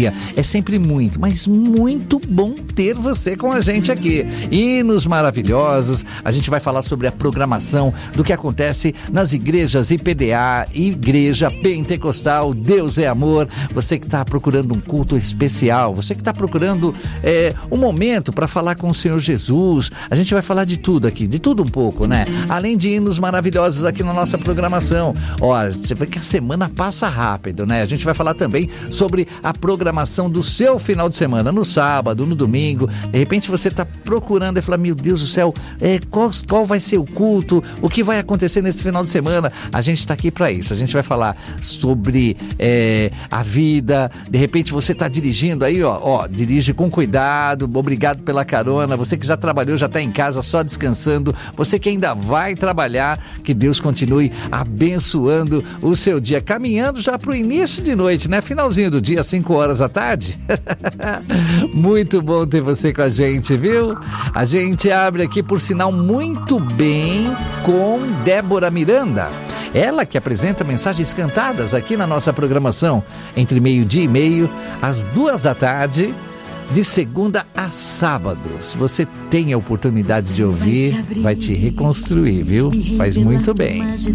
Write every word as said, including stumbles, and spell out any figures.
dia. É sempre muito, mas muito bom ter você com a gente aqui. Hinos maravilhosos, a gente vai falar sobre a programação do que acontece nas igrejas I P D A, Igreja Pentecostal Deus é Amor. Você que está procurando um culto especial, você que está procurando é, um momento para falar com o Senhor Jesus, a gente vai falar de tudo aqui, de tudo um pouco, né? Além de hinos maravilhosos aqui na nossa programação. Ó, você vê que a semana passa rápido, né? A gente vai falar também sobre a programação do seu final de semana, no sábado, no domingo. De repente você está procurando e fala, meu Deus do céu, é, qual, qual vai ser o culto? O que vai acontecer nesse final de semana? A gente está aqui para isso. A gente vai falar sobre é, a vida. De repente você está dirigindo aí, ó, ó, dirige com cuidado. Obrigado pela carona. Você que já trabalhou, já está em casa só descansando. Você que ainda vai trabalhar, que Deus continue abençoando o seu dia, caminhando já para o início de noite, né? Finalzinho do dia, cinco horas da tarde. Muito bom ter você com a gente, viu? A gente abre aqui, por sinal, muito bem com Débora Miranda. Ela que apresenta mensagens cantadas aqui na nossa programação, entre meio-dia e meio, às duas da tarde, de segunda a sábado. Se você tem a oportunidade de ouvir, vai te reconstruir, viu? Faz muito bem.